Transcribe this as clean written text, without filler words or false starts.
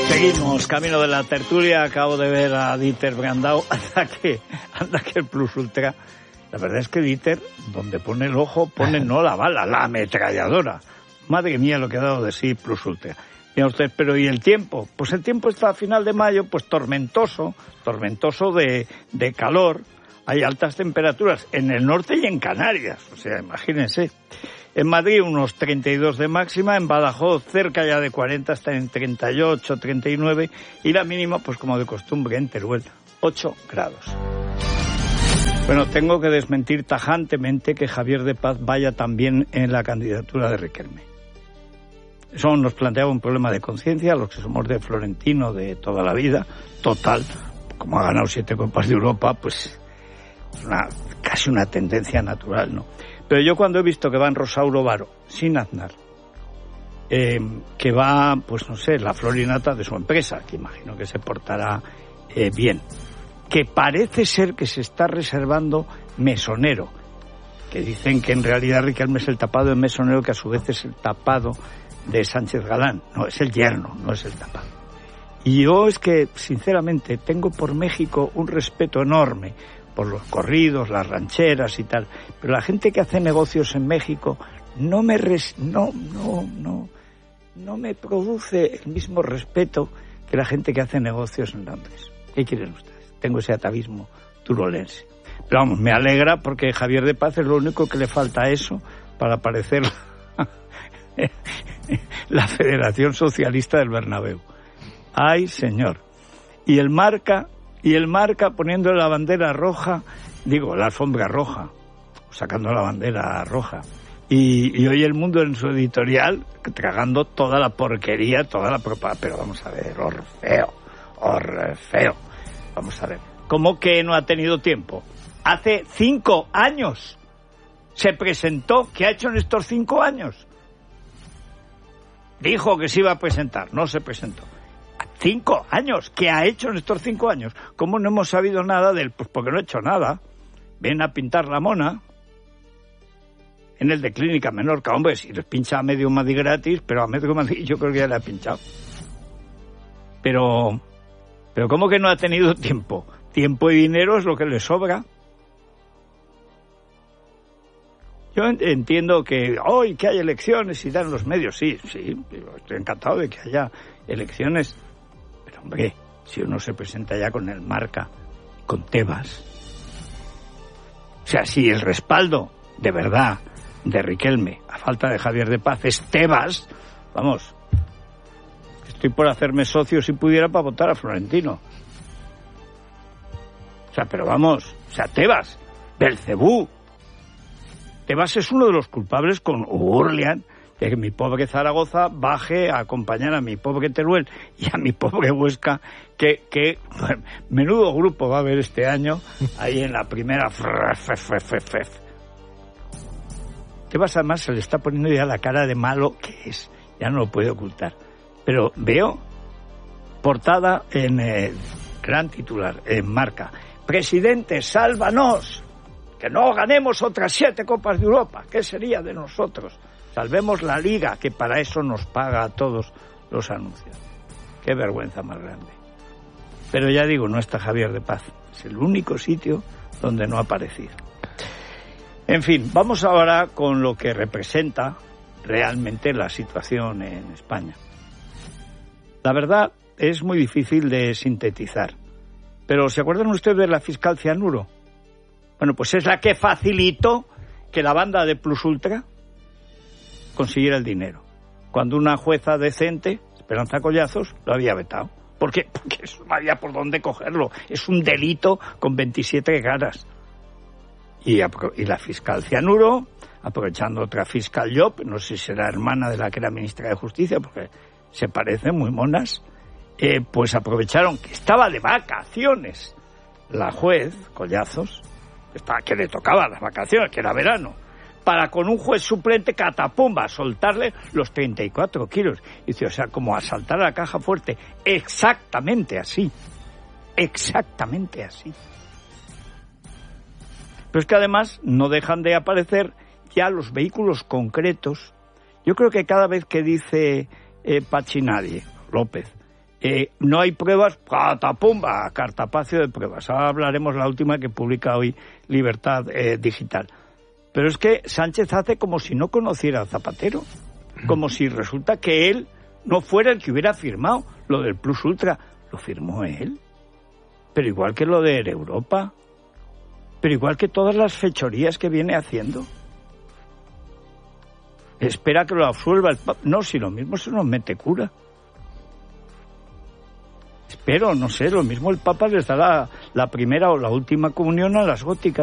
Seguimos, camino de la tertulia. Acabo de ver a Dieter Brandau. Anda que el Plus Ultra. La verdad es que Dieter, donde pone el ojo, pone no la bala, la ametralladora. Madre mía, lo que ha dado de sí Plus Ultra. Mira usted, pero ¿y el tiempo? Pues el tiempo está a final de mayo, pues tormentoso de calor. Hay altas temperaturas en el norte y en Canarias. O sea, imagínense. En Madrid unos 32 de máxima, en Badajoz cerca ya de 40, está en 38, 39, y la mínima, pues como de costumbre, en Teruel, 8 grados. Bueno, tengo que desmentir tajantemente que Javier de Paz vaya también en la candidatura de Riquelme. Eso nos planteaba un problema de conciencia, los que somos de Florentino de toda la vida, total, como ha ganado 7 Copas de Europa, pues casi una tendencia natural, ¿no? Pero yo cuando he visto que va en Rosauro Varo, sin Aznar, que va, pues no sé, la florinata de su empresa, que imagino que se portará bien, que parece ser que se está reservando Mesonero, que dicen que en realidad Riquelme es el tapado de Mesonero, que a su vez es el tapado de Sánchez Galán. No, es el yerno, no es el tapado. Y yo es que, sinceramente, tengo por México un respeto enorme, por los corridos, las rancheras y tal, pero la gente que hace negocios en México no me produce el mismo respeto que la gente que hace negocios en Londres. ¿Qué quieren ustedes? Tengo ese atavismo turolense. Pero vamos, me alegra porque Javier de Paz es lo único que le falta a eso para parecer la Federación Socialista del Bernabéu. ¡Ay, señor! Y el Marca poniendo la bandera roja, digo, la alfombra roja, sacando la bandera roja. Y hoy El Mundo en su editorial, tragando toda la porquería, toda la propaganda. Pero vamos a ver, Orfeo. Vamos a ver. ¿Cómo que no ha tenido tiempo? Hace 5 años se presentó. ¿Qué ha hecho en estos 5 años? Dijo que se iba a presentar, no se presentó. 5 años. ¿Qué ha hecho en estos 5 años? ¿Cómo no hemos sabido nada de él? Pues porque no ha hecho nada. Ven a pintar la mona en el de Clínica Menorca. Hombre, si les pincha a medio Madrid gratis, pero a medio Madrid yo creo que ya le ha pinchado. Pero ¿cómo que no ha tenido tiempo? Tiempo y dinero es lo que le sobra. Yo entiendo que hoy que hay elecciones y dan los medios, sí, estoy encantado de que haya elecciones. Pero hombre, si uno se presenta ya con el Marca, con Tebas, o sea, si el respaldo de verdad de Riquelme, a falta de Javier de Paz, es Tebas, vamos, estoy por hacerme socio si pudiera para votar a Florentino. O sea, pero vamos, o sea, Tebas, Belcebú. Tebas es uno de los culpables con Urlian de que mi pobre Zaragoza baje a acompañar a mi pobre Teruel y a mi pobre Huesca, que menudo grupo va a haber este año ahí en la primera. Tebas además se le está poniendo ya la cara de malo que es, ya no lo puede ocultar. Pero veo portada en gran titular, en Marca: presidente, sálvanos, que no ganemos otras 7 Copas de Europa. ¿Qué sería de nosotros? Salvemos la Liga, que para eso nos paga a todos los anuncios. Qué vergüenza más grande. Pero ya digo, no está Javier de Paz. Es el único sitio donde no ha aparecido. En fin, vamos ahora con lo que representa realmente la situación en España. La verdad es muy difícil de sintetizar. Pero ¿se acuerdan ustedes de la fiscal Cianuro? Bueno, pues es la que facilitó que la banda de Plus Ultra consiguiera el dinero. Cuando una jueza decente, Esperanza Collazos, lo había vetado. Porque eso no había por dónde cogerlo. Es un delito con 27 caras. Y la fiscal Cianuro, aprovechando otra fiscal Llop, no sé si será hermana de la que era ministra de Justicia, porque se parecen muy monas, pues aprovecharon que estaba de vacaciones la juez Collazos, que le tocaba las vacaciones, que era verano, para con un juez suplente catapumba soltarle los 34 kilos. Y dice, o sea, como asaltar a la caja fuerte. Exactamente así. Exactamente así. Pero es que además no dejan de aparecer ya los vehículos concretos. Yo creo que cada vez que dice Pachinadie, López, no hay pruebas, ¡patapumba! Cartapacio de pruebas. Ahora hablaremos la última que publica hoy Libertad Digital. Pero es que Sánchez hace como si no conociera a Zapatero, como si resulta que él no fuera el que hubiera firmado lo del Plus Ultra. Lo firmó él, pero igual que lo de Europa, pero igual que todas las fechorías que viene haciendo. Espera que lo absuelva el Papa. No, si lo mismo se nos mete cura. Espero, no sé, lo mismo el Papa les da la primera o la última comunión a las góticas.